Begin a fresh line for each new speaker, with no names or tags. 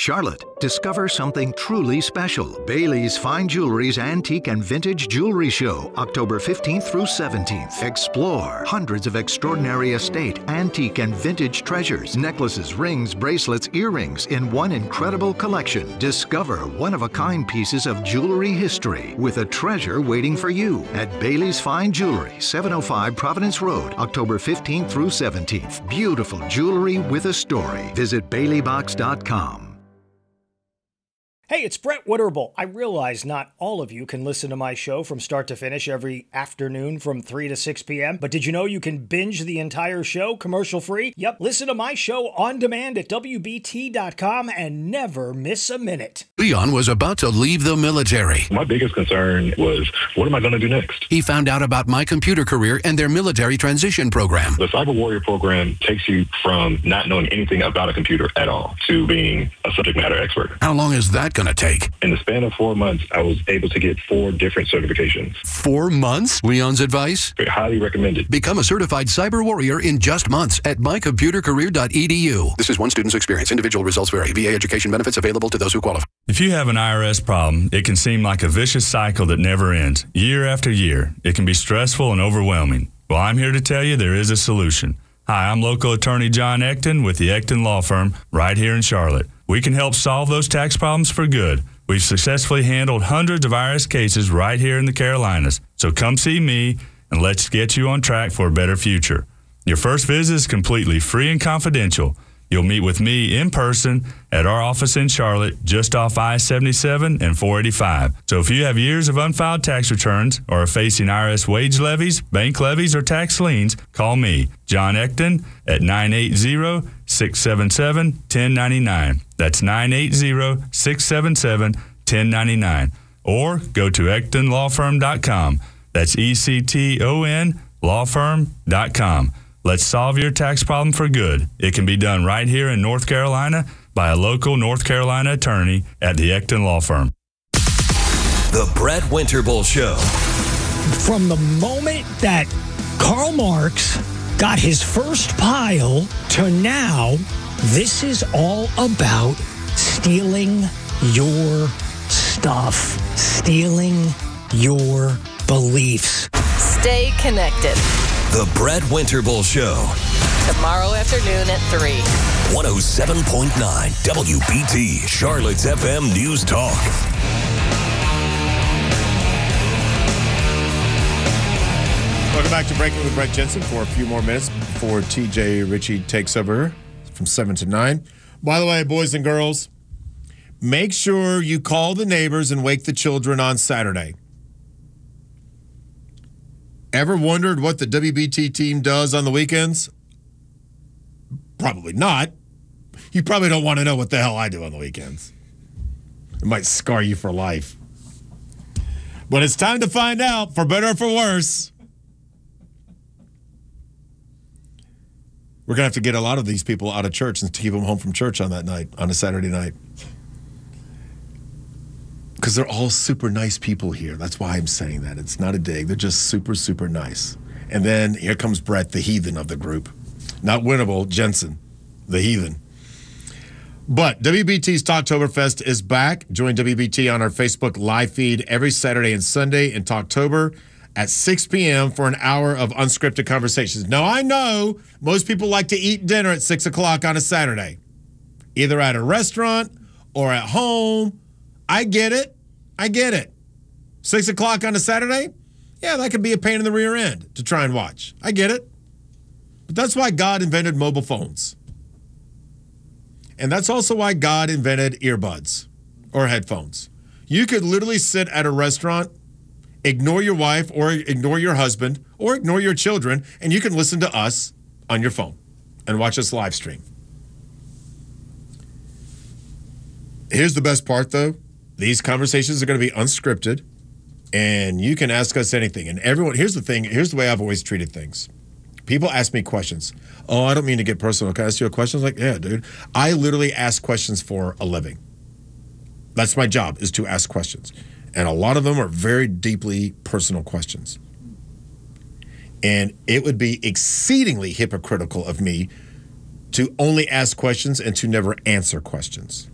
Charlotte, discover something truly special. Bailey's Fine Jewelry's Antique and Vintage Jewelry Show, October 15th through 17th. Explore hundreds of extraordinary estate, antique, and vintage treasures, necklaces, rings, bracelets, earrings in one incredible collection. Discover one-of-a-kind pieces of jewelry history with a treasure waiting for you at Bailey's Fine Jewelry, 705 Providence Road, October 15th through 17th. Beautiful jewelry with a story. Visit BaileyBox.com.
Hey, it's Brett Witterable. I realize not all of you can listen to my show from start to finish every afternoon from 3 to 6 p.m., but did you know you can binge the entire show commercial-free? Yep, listen to my show on demand at WBT.com and never miss a minute.
Leon was about to leave the military.
My biggest concern was, what am I going to do next?
He found out about My Computer Career and their military transition program.
The Cyber Warrior program takes you from not knowing anything about a computer at all to being a subject matter expert.
How long is that going to take?
In the span of 4 months, I was able to get 4 different certifications.
4 months? Leon's advice?
Highly recommended.
Become a certified cyber warrior in just months at mycomputercareer.edu. This is one student's experience. Individual results vary. VA education benefits available to those who qualify.
If you have an IRS problem, it can seem like a vicious cycle that never ends. Year after year, it can be stressful and overwhelming. Well, I'm here to tell you there is a solution. Hi, I'm local attorney John Ecton with the Ecton Law Firm right here in Charlotte. We can help solve those tax problems for good. We've successfully handled hundreds of IRS cases right here in the Carolinas. So come see me and let's get you on track for a better future. Your first visit is completely free and confidential. You'll meet with me in person at our office in Charlotte, just off I-77 and 485. So if you have years of unfiled tax returns or are facing IRS wage levies, bank levies, or tax liens, call me, John Ecton, at 980-677-1099. That's 980-677-1099. Or go to EctonLawFirm.com. That's ECTON lawfirm.com. Let's solve your tax problem for good. It can be done right here in North Carolina by a local North Carolina attorney at the Ecton Law Firm.
The Brett Winterble Show.
From the moment that Karl Marx got his first pile to now, this is all about stealing your stuff, stealing your beliefs.
Stay connected.
The Brett Winterble Show.
Tomorrow afternoon at 3.
107.9 WBT, Charlotte's FM News Talk.
Welcome back to Breaking with Brett Jensen for a few more minutes before TJ Ritchie takes over from 7 to 9. By the way, boys and girls, make sure you call the neighbors and wake the children on Saturday. Ever wondered what the WBT team does on the weekends? Probably not. You probably don't want to know what the hell I do on the weekends. It might scar you for life. But it's time to find out, for better or for worse. We're going to have to get a lot of these people out of church and keep them home from church on that night, on a Saturday night. Because they're all super nice people here. That's why I'm saying that. It's not a dig. They're just super, super nice. And then here comes Brett, the heathen of the group. Not Winnable, Jensen, the heathen. But WBT's Talktoberfest is back. Join WBT on our Facebook live feed every Saturday and Sunday in Talktober at 6 p.m. for an hour of unscripted conversations. Now, I know most people like to eat dinner at 6 o'clock on a Saturday, either at a restaurant or at home. I get it. 6 o'clock on a Saturday? Yeah, that could be a pain in the rear end to try and watch. I get it. But that's why God invented mobile phones. And that's also why God invented earbuds or headphones. You could literally sit at a restaurant, ignore your wife or ignore your husband or ignore your children, and you can listen to us on your phone and watch us live stream. Here's the best part, though. These conversations are going to be unscripted, and you can ask us anything. And everyone, here's the thing. Here's the way I've always treated things. People ask me questions. Oh, I don't mean to get personal. Can I ask you a question? I was like, yeah, dude. I literally ask questions for a living. That's my job, is to ask questions. And a lot of them are very deeply personal questions. And it would be exceedingly hypocritical of me to only ask questions and to never answer questions.